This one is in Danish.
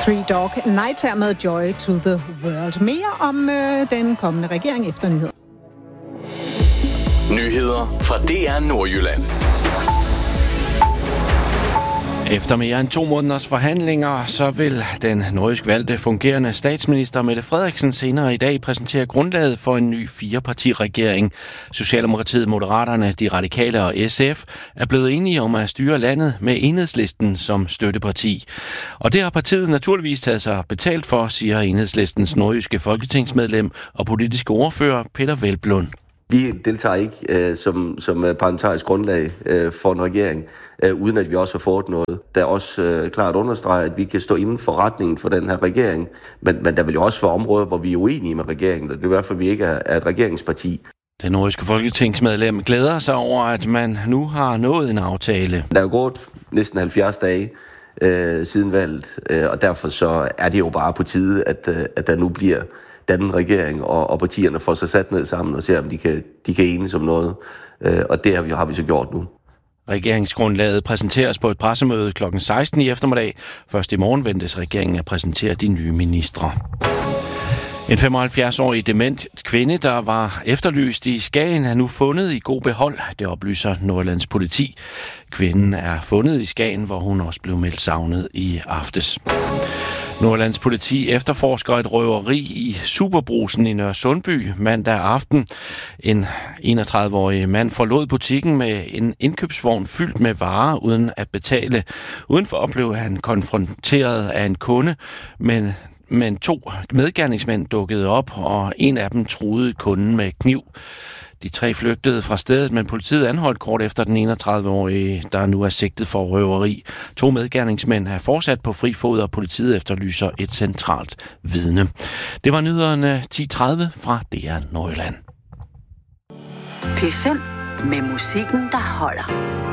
Three Dog Night her med Joy to the World. Mere om den kommende regering efter nyheder. Nyheder fra DR Nordjylland. Efter mere end 2 måneders forhandlinger, så vil den nordisk valgte fungerende statsminister Mette Frederiksen senere i dag præsentere grundlaget for en ny 4-parti-regering. Socialdemokratiet, Moderaterne, De Radikale og SF er blevet enige om at styre landet med Enhedslisten som støtteparti. Og det har partiet naturligvis taget sig betalt for, siger Enhedslistens nordjyske folketingsmedlem og politiske ordfører Peter Hvelplund. Vi deltager ikke som parlamentarisk grundlag for en regering, uden at vi også har fået noget. Der er også klart understreget, at vi kan stå inden for retningen for den her regering, men der vil jo også være områder, hvor vi er uenige med regeringen, og det er i hvert fald, vi ikke er et regeringsparti. Det nordiske folketingsmedlem glæder sig over, at man nu har nået en aftale. Der er jo gået næsten 70 dage siden valget, og derfor så er det jo bare på tide, at der nu bliver den regering, og partierne får sig sat ned sammen og ser, om de kan enes om noget. Og det har vi så gjort nu. Regeringsgrundlaget præsenteres på et pressemøde kl. 16 i eftermiddag. Først i morgen ventes regeringen at præsentere de nye ministre. En 75-årig dement kvinde, der var efterlyst i Skagen, er nu fundet i god behold. Det oplyser Nordjyllands politi. Kvinden er fundet i Skagen, hvor hun også blev meldt savnet i aftes. Nordjyllands politi efterforsker et røveri i Superbrugsen i Nørresundby mandag aften. En 31-årig mand forlod butikken med en indkøbsvogn fyldt med varer uden at betale. Udenfor blev han konfronteret af en kunde, men 2 medgerningsmænd dukkede op, og en af dem truede kunden med kniv. De 3 flygtede fra stedet, men politiet anholdt kort efter den 31-årige, der nu er sigtet for røveri. 2 medgerningsmænd er fortsat på fri fod, og politiet efterlyser et centralt vidne. Det var nyhederne 10.30 fra DR Nordjylland. P5 med musikken, der holder.